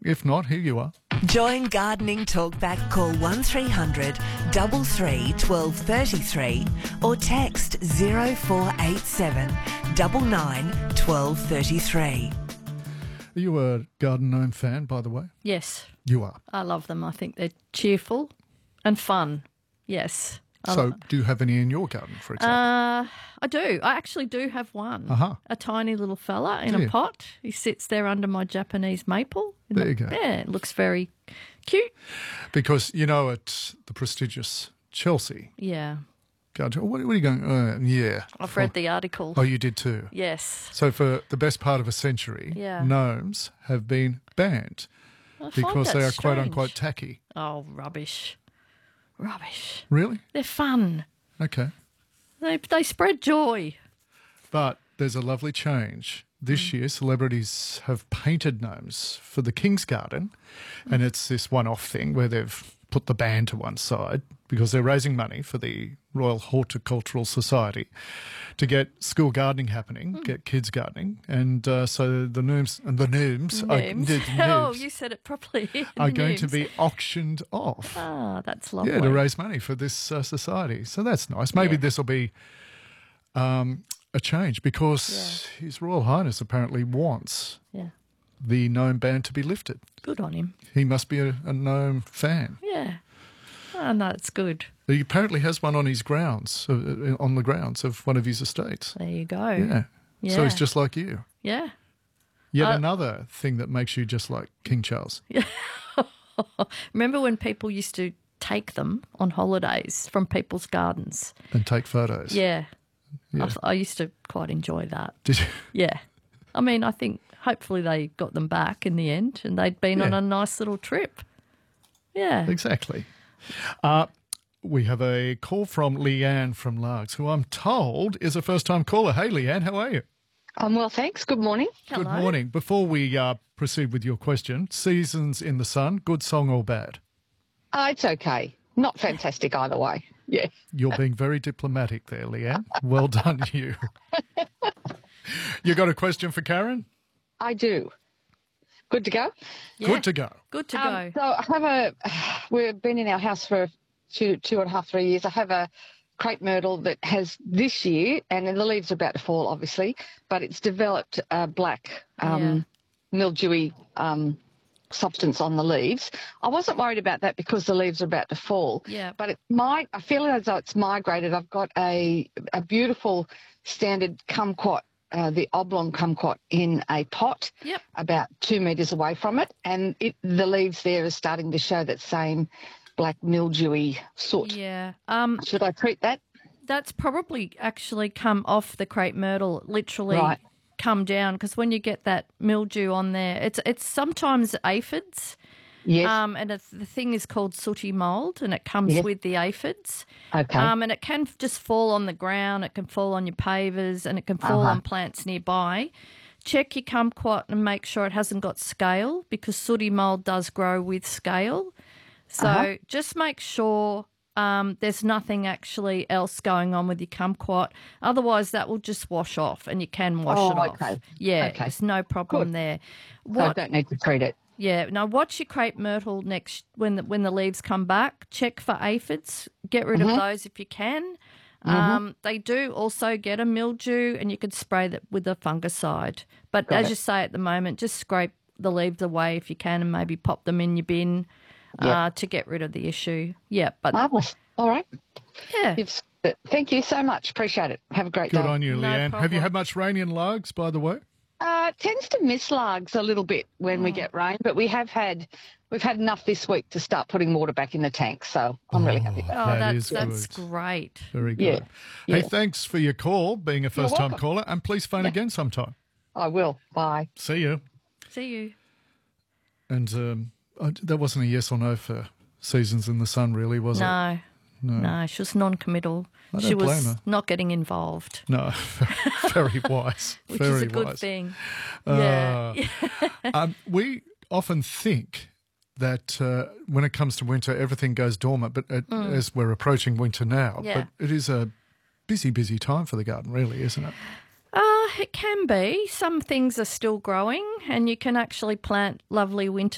If not, here you are. Join Gardening Talkback. Call 1300 33 1233 or text 0487 99 1233. Are you a garden gnome fan, by the way? Yes. You are. I love them. I think they're cheerful and fun. Yes. So do you have any in your garden, for example? I do. I actually do have one. Uh-huh. A tiny little fella in Do a you? pot. He sits there under my Japanese maple. There you go. Yeah, it looks very cute. Because, at the prestigious Chelsea Yeah. garden, what are you going, yeah. I've read the article. Oh, you did too? Yes. So for the best part of a century, Yeah. gnomes have been banned I find because that they are strange. quote-unquote tacky. Oh, rubbish. Rubbish. Really? They're fun. Okay. They spread joy. But there's a lovely change. This year, celebrities have painted gnomes for the King's Garden, and it's this one-off thing where they've put the ban to one side because they're raising money for the Royal Horticultural Society to get school gardening happening, get kids gardening, and so the gnomes Oh, you said it properly. are going to Gnomes. be auctioned off. Ah, that's lovely. Yeah, to raise money for this society. So that's nice. Maybe Yeah. this will be a change because His Royal Highness apparently wants Yeah. the gnome ban to be lifted. Good on him. He must be a gnome fan. Yeah. Oh, no, it's good. He apparently has one on his grounds, on the grounds of one of his estates. There you go. Yeah. Yeah. So he's just like you. Yeah. Yet another thing that makes you just like King Charles. Remember when people used to take them on holidays from people's gardens? And take photos. Yeah. Yeah. I used to quite enjoy that. Did you? Yeah. I mean, I think hopefully they got them back in the end and they'd been on Yeah. a nice little trip. Yeah. Exactly. We have a call from Leanne from Largs, who I'm told is a first-time caller. Hey, Leanne, how are you? I'm well, thanks. Good morning. Hello. Good morning. Before we proceed with your question, Seasons in the Sun, good song or bad? It's okay. Not fantastic either way. Yeah. You're being very diplomatic there, Leanne. Well done, you. You got a question for Karen? I do. Good to go? Yeah. Good to go. Good to go. So I have we've been in our house for two and a half, 3 years. I have a crepe myrtle that has this year, and then the leaves are about to fall, obviously, but it's developed a black mildewy substance on the leaves. I wasn't worried about that because the leaves are about to fall. Yeah. But I feel as though it's migrated. I've got a beautiful standard kumquat, the oblong kumquat in a pot. Yep. About 2 metres away from it, and the leaves there are starting to show that same black mildewy soot. Yeah. Should I treat that? That's probably actually come off the crepe myrtle, literally Right. come down, because when you get that mildew on there, it's sometimes aphids. Yes. And the thing is called sooty mould, and it comes Yes. with the aphids. Okay. And it can just fall on the ground, it can fall on your pavers, and it can fall on plants nearby. Check your kumquat and make sure it hasn't got scale, because sooty mould does grow with scale. So just make sure there's nothing actually else going on with your kumquat. Otherwise, that will just wash off, and you can wash it off. Okay. Yeah, Okay. there's no problem Good. there. So I don't need to treat it. Yeah. Now, watch your crepe myrtle next when the leaves come back. Check for aphids. Get rid of those if you can. They do also get a mildew, and you could spray that with a fungicide. But as you say at the moment, just scrape the leaves away if you can, and maybe pop them in your bin to get rid of the issue. Yeah. But Marvellous. All right. yeah. Thank you so much. Appreciate it. Have a great Good day. on you, No Leanne. Have problem. you had much rain in Largs, by the way? It tends to miss Largs a little bit when we get rain, but we've had enough this week to start putting water back in the tank, so I'm really happy about Oh, That is that's good. great. Very Yeah. good. Yeah. Hey, thanks for your call, being a first-time welcome. caller, and please phone again sometime. it. I will. Bye. See you. See you. And that wasn't a yes or no for Seasons in the Sun, really, was it? No, she was non-committal. I don't She blame was her. not getting involved, No, very wise. which very is a good wise. thing. Uh, Yeah. We often think that when it comes to winter, everything goes dormant, but as we're approaching winter now, Yeah. but it is a busy time for the garden, really, isn't it? It can be. Some things are still growing, and you can actually plant lovely winter